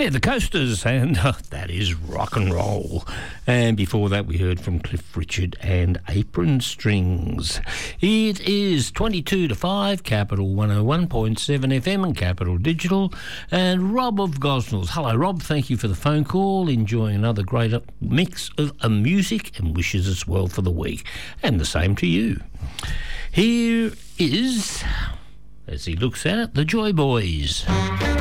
Yeah, the Coasters, and that is rock and roll. And before that, we heard from Cliff Richard and Apron Strings. It is 22 to 5, Capital 101.7 FM and Capital Digital. And Rob of Gosnells. Hello, Rob. Thank you for the phone call. Enjoying another great mix of music, and wishes us well for the week. And the same to you. Here is, as he looks at it, the Joy Boys.